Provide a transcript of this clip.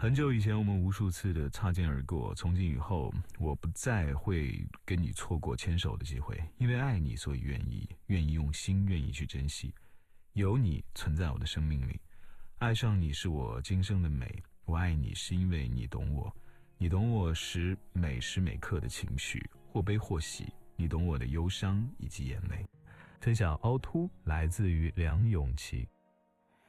很久以前我们无数次的擦肩而过，从今以后我不再会跟你错过牵手的机会，因为爱你所以愿意用心，愿意去珍惜，有你存在我的生命里，爱上你是我今生的美，我爱你是因为你懂我，你懂我时每时每刻的情绪，或悲或喜，你懂我的忧伤以及眼泪。分享凹凸来自于梁咏琪。